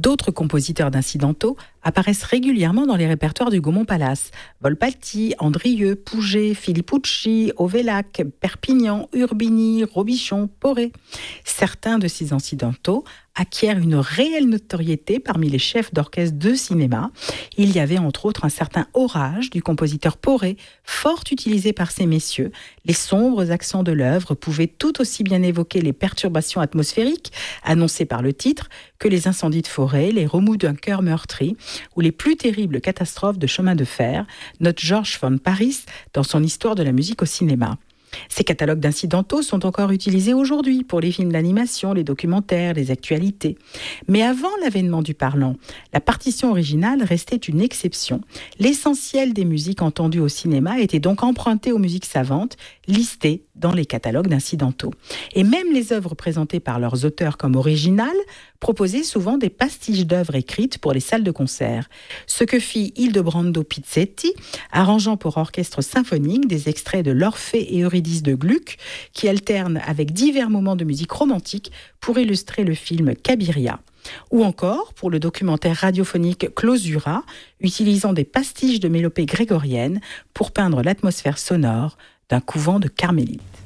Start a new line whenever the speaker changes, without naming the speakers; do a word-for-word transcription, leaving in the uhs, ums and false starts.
D'autres compositeurs d'incidentaux apparaissent régulièrement dans les répertoires du Gaumont Palace. Volpatti, Andrieux, Pouget, Filippucci, Auvélac, Perpignan, Urbini, Robichon, Poré. Certains de ces incidentaux acquièrent une réelle notoriété parmi les chefs d'orchestre de cinéma. Il y avait entre autres un certain Orage du compositeur Poré, fort utilisé par ces messieurs. Les sombres accents de l'œuvre pouvaient tout aussi bien évoquer les perturbations atmosphériques annoncées par le titre que les incendies de forêt, les remous d'un cœur meurtri ou les plus terribles catastrophes de chemin de fer, note Georges von Paris dans son Histoire de la musique au cinéma. Ces catalogues d'incidentaux sont encore utilisés aujourd'hui pour les films d'animation, les documentaires, les actualités. Mais avant l'avènement du parlant, la partition originale restait une exception. L'essentiel des musiques entendues au cinéma était donc emprunté aux musiques savantes, listées dans les catalogues d'incidentaux. Et même les œuvres présentées par leurs auteurs comme originales proposaient souvent des pastiches d'œuvres écrites pour les salles de concert. Ce que fit Ildebrando Pizzetti, arrangeant pour orchestre symphonique des extraits de l'Orphée et Eurydice de Gluck, qui alternent avec divers moments de musique romantique pour illustrer le film Cabiria. Ou encore pour le documentaire radiophonique Clausura, utilisant des pastiches de mélopées grégoriennes pour peindre l'atmosphère sonore d'un couvent de carmélites.